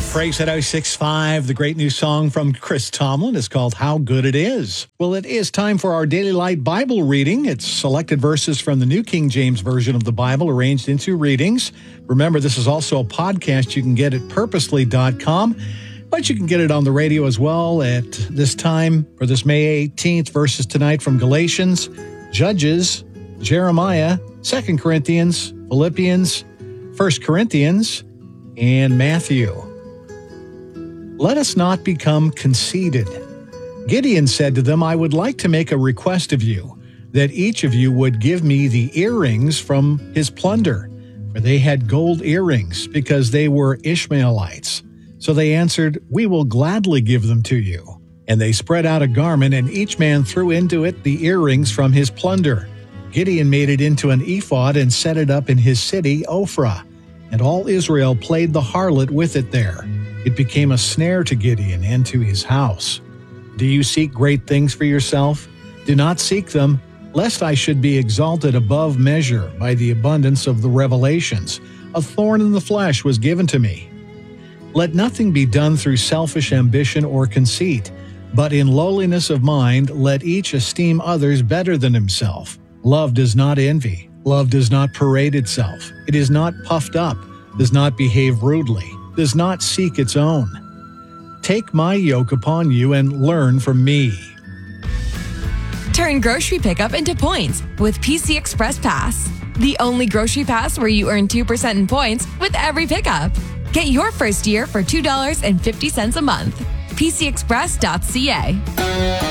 Praise at 065. The great new song from Chris Tomlin is called How Good It Is. Well, it is time for our Daily Light Bible reading. It's selected verses from the New King James Version of the Bible arranged into readings. Remember, this is also a podcast you can get at purposely.com, but you can get it on the radio as well at this time for this May 18th. Verses tonight from Galatians, Judges, Jeremiah, 2 Corinthians, Philippians, 1 Corinthians, and Matthew. Let us not become conceited. Gideon said to them, I would like to make a request of you, that each of you would give me the earrings from his plunder. For they had gold earrings, because they were Ishmaelites. So they answered, we will gladly give them to you. And they spread out a garment, and each man threw into it the earrings from his plunder. Gideon made it into an ephod and set it up in his city, Ophrah. And all Israel played the harlot with it there. It became a snare to Gideon and to his house. Do you seek great things for yourself? Do not seek them, lest I should be exalted above measure by the abundance of the revelations. A thorn in the flesh was given to me. Let nothing be done through selfish ambition or conceit, but in lowliness of mind let each esteem others better than himself. Love does not envy. Love does not parade itself. It is not puffed up, does not behave rudely, does not seek its own. Take my yoke upon you and learn from me. Turn grocery pickup into points with PC Express Pass. The only grocery pass where you earn 2% in points with every pickup. Get your first year for $2.50 a month. PCExpress.ca.